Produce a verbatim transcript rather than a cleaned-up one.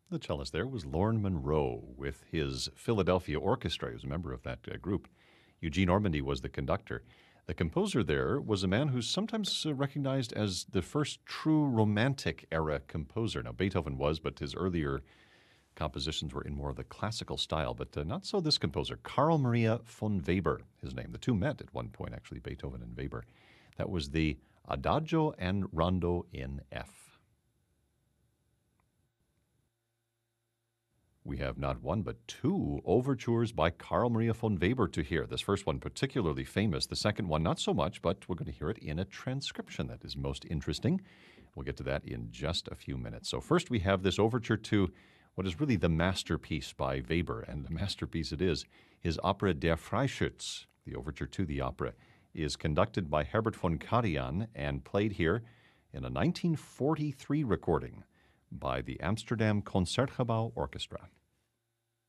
The cellist there was Lorne Monroe with his Philadelphia Orchestra. He was a member of that uh, group. Eugene Ormandy was the conductor. The composer there was a man who's sometimes uh, recognized as the first true Romantic era composer. Now, Beethoven was, but his earlier compositions were in more of the classical style, but uh, not so this composer. Carl Maria von Weber, his name. The two met at one point, actually, Beethoven and Weber. That was the Adagio and Rondo in F. We have not one but two overtures by Carl Maria von Weber to hear. This first one particularly famous. The second one not so much, but we're going to hear it in a transcription that is most interesting. We'll get to that in just a few minutes. So first we have this overture to what is really the masterpiece by Weber, and the masterpiece it is. His opera Der Freischütz, the overture to the opera, is conducted by Herbert von Karajan and played here in a nineteen forty-three recording by the Amsterdam Concertgebouw Orchestra.